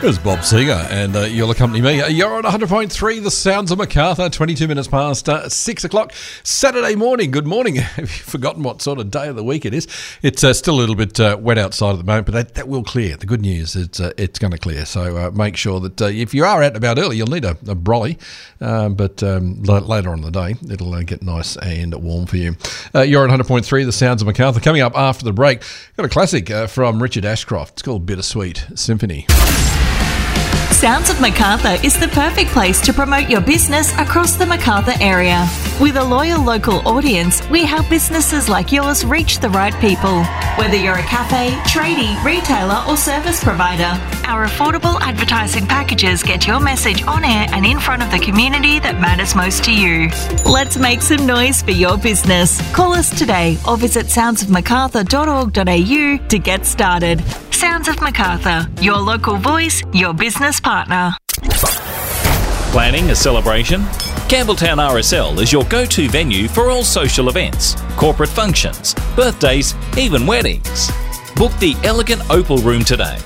There's Bob Seger, and you'll accompany me. You're on 100.3, the sounds of Macarthur, 22 minutes past 6 o'clock, Saturday morning. Good morning. Have you forgotten what sort of day of the week it is? It's still a little bit wet outside at the moment, but that will clear. The good news is it's going to clear. So make sure that if you are out and about early, you'll need a brolly, but later on in the day, it'll get nice and warm for you. You're on 100.3, the sounds of Macarthur. Coming up after the break, got a classic from Richard Ashcroft. It's called Bittersweet Symphony. Sounds of Macarthur is the perfect place to promote your business across the Macarthur area. With a loyal local audience, we help businesses like yours reach the right people. Whether you're a cafe, tradie, retailer or service provider, our affordable advertising packages get your message on air and in front of the community that matters most to you. Let's make some noise for your business. Call us today or visit soundsofmacarthur.org.au to get started. Sounds of Macarthur, your local voice, your business partner. Planning a celebration? Campbelltown RSL is your go-to venue for all social events, corporate functions, birthdays, even weddings. Book the elegant Opal Room today